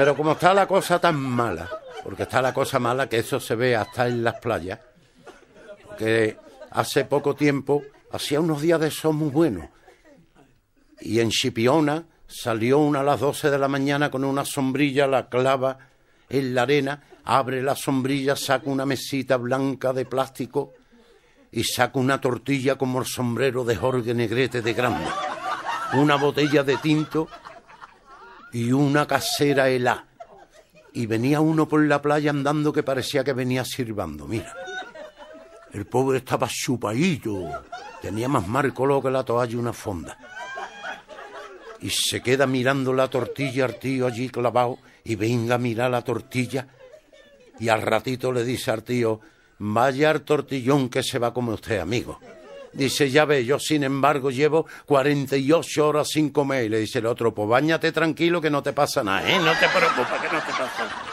Pero como está la cosa tan mala, porque está la cosa mala que eso se ve hasta en las playas, porque hace poco tiempo hacía unos días de sol muy buenos y en Chipiona salió una a las 12 de la mañana con una sombrilla, la clava en la arena, abre la sombrilla, saca una mesita blanca de plástico y saca una tortilla como el sombrero de Jorge Negrete de grande, una botella de tinto y una casera helá. Y venía uno por la playa andando que parecía que venía silbando. Mira, el pobre estaba chupadito, tenía más marco que la toalla y una fonda. Y se queda mirando la tortilla al tío allí clavado y venga a mirar la tortilla y al ratito le dice al tío: vaya al tortillón que se va a comer usted, amigo. Dice: ya ve, yo sin embargo llevo 48 horas sin comer. Y le dice el otro: pues báñate tranquilo que no te pasa nada, ¿eh? No te preocupes que no te pasa nada.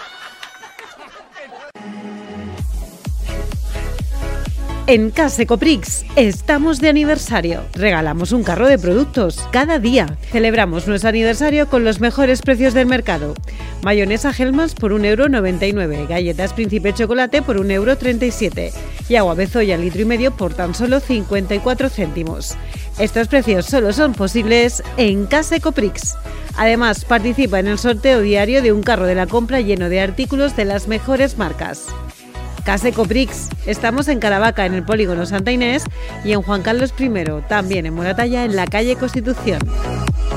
En Case Coprix estamos de aniversario. Regalamos un carro de productos cada día. Celebramos nuestro aniversario con los mejores precios del mercado. Mayonesa Hellmann's por 1,99 €, galletas Príncipe Chocolate por 1,37 € y agua Bezoya litro y medio por tan solo 54 céntimos. Estos precios solo son posibles en Case Coprix. Además, participa en el sorteo diario de un carro de la compra lleno de artículos de las mejores marcas. Case Coprix. Estamos en Caravaca, en el polígono Santa Inés, y en Juan Carlos I, también en Moratalla, en la calle Constitución.